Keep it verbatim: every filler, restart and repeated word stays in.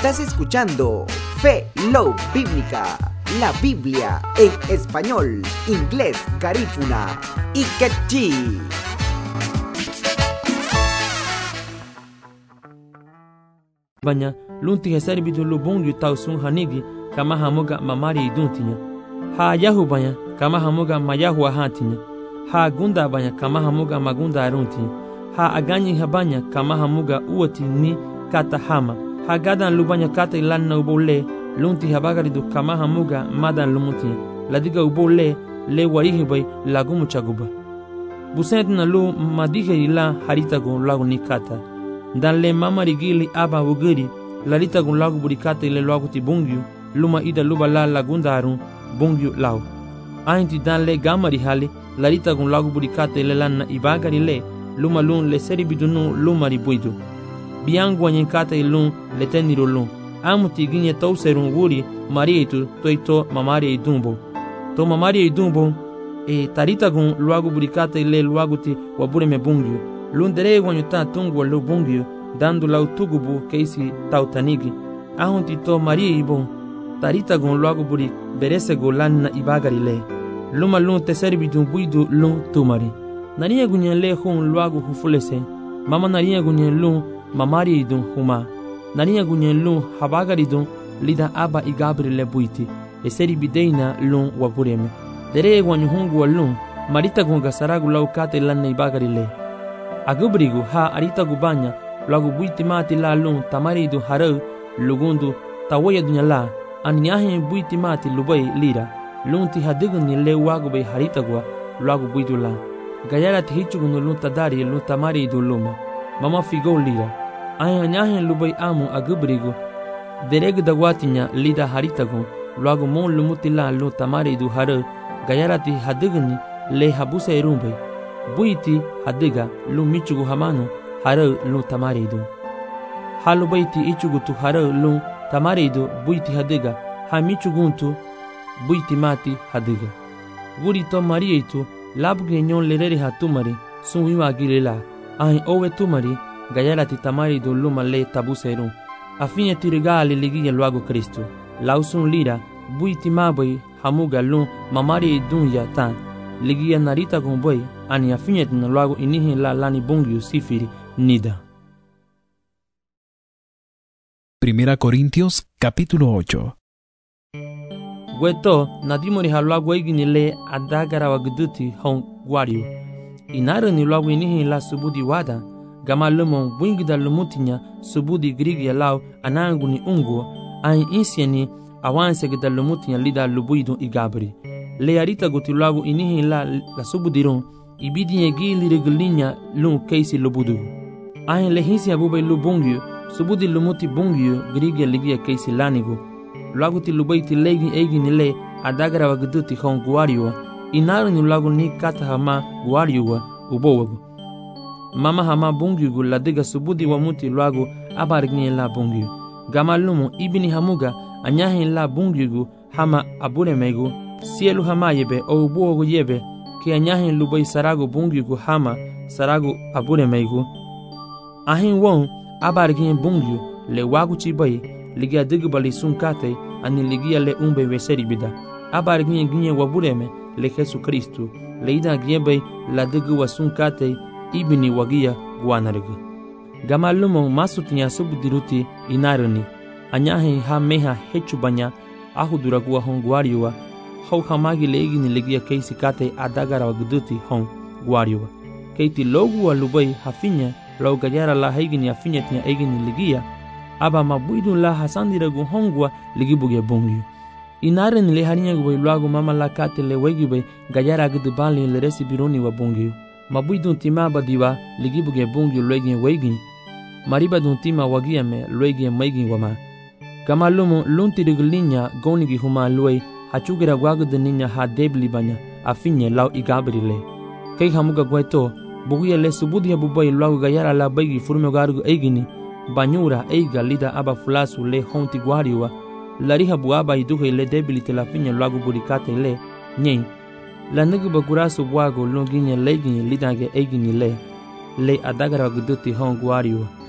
Estás escuchando Fe Love Bíblica, la Biblia en español, inglés, garífuna y quechí. Banya lunti hesari bidu lubongi tau sun hanigi kama hamoga mamari iduntinya. Ha yahu banya kama hamoga mayahu ahantinya. Ha gunda banya kama hamoga magunda aruntinya. Ha aganyi habanya kama hamoga uoti ni kata hama. Ha gadan lubanya kata ilanna ubole lunti habagaridu kama hamoga madan lumutinya. Ladiga ubole le warihi bay lagumu chaguba. Busent na lu madihe ila haritago lagu ni kata. Dan le mama rigili aba wugiri lalita gun lagu burikata ile lagu ti bungyu luma ida luba la lagundarun bungyu lau ainti dan le gamari hali lalita gun lagu burikata ile lanna ibagari le luma lun le seri bidunu luma ribuidu biangu anyenkata ilun le teniro lun amuti ginye tau serun wuri marietu toito mamari idumbo to mamari idumbo e tarita gun lagu burikata ile lagu ti wabure me bungyu lundere wanyuta tungu lo bungyo dando lau tugubu keisi tautanigi ahunti to marie ibon tarita gon loago buri berese go lanna ibagari le luma lun teseri bidun buidu lun tumari nariya gunyen le hun loago hufulese mama nariya gunyen lun mamari idun huma nariya gunyen lun habagari dun lida aba igabri le buiti eseri bideina lun wabureme dere wanyu hungu lun marita gon gasaragu lau kate lanna ibagari le agubrigu ha arita gubanya lagu buiti mati la lun tamaridu harau lugundu tawaya dunya la anyahe buiti mati lubai lira lunti hadigun ni le wagu bay harita gwa lagu buidu la gayara ti hichugun lun tadari lun tamaridu luma mama figo lira ay anyahe lubai amu agubrigu dereg dagwatinya lida harita gun lagu mon lumuti la lun tamaridu harau gayara ti hadigun le habusa erumbay buiti hadiga lu michugu hamanu harau lu tamaridu halu baiti ichugu tu harau lu tamaridu buiti hadiga ha michuguntu buiti mati hadiga guri to marietu labge nyon lerere hatumari sun wiwa gilela ai owe tumari gayala ti tamaridu luma le tabuseru afine tirigali ligiya luago Kristo lausun lira buiti mabai hamuga lu mamari dunya tan ligia narita gomboy ani afinyet na lago inihi la lani bungyu sifiri nida. Primera Corintios capítulo ocho. Gweto nadimori halago igini le adagara wagduti hon guario. Inara ni lago inihi la subudi wada gama lumon wingida lumutinya subudi grigi lao anangu ni ungo ai insieni awanse gida lumutinya lida lubuidu igabri. Le arita goti lagu inihi la la subudiron ibidi yegi lireglinya lun keisi lubudu ai le hisi abube lubungyu subudi lumuti bungyu grige ligia keisi lanigo lagu ti lubaiti legi egi ni le adagara wagduti hon guario inaru ni lagu ni kata hama guario ubowago mama hama bungyu gu ladiga subudi wa muti lagu abarigni la bungyu gama lumu ibini hamuga anyahi la bungyu gu hama abure mego sielu hama yebe o buogo yebe ke anyahin lubai sarago bungyugo hama sarago abure meigo ahin won abargin bungyu le wagu chibai ligia digbali sunkate ani ligia le umbe weseri bida abargin ginye wabureme le Jesu Kristo le ida giebe la digu wasunkate ibini wagia guanargu gamalumo masutinya subudiruti inaruni anyahin ha meha hechubanya ahuduragua honguariwa hau hamagi legi ni legia keisi kate adagara wagduti hon guariwa keiti logu wa lubai hafinya lau gajara la haigini afinya tinya egini legia aba mabuidun la hasandira gu hongwa legi buge bongyu inare ni le harinya gu luagu mama la kate le wegi bai gajara gudu bali le resi bironi wa bongyu mabuidun tima badiwa legi buge bongyu legi wegi mariba dun tima wagia me legi maigi wama kama lumo lunti rigulinya goni gi huma luai hachugira gwagu de ninya ha debli banya afinye lau igabrile kei hamuga gweto buguya le subudi abubai lau gayara la baigi furme garugu eigini banyura eiga lida aba fulasu le honti gwariwa lariha buaba iduhe le debli telafinya lau burikate le nyen la nugu bagurasu bwago longinya leginye lidage eigini le le adagara guduti hon gwariwa